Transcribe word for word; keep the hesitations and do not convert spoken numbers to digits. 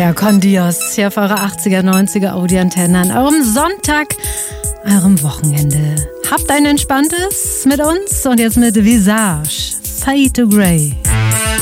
Ja, Con Dios, hier auf eurer achtziger, neunziger Audi-Antenne an eurem Sonntag, eurem Wochenende. Habt ein entspanntes mit uns und jetzt mit Visage, Fade to Grey.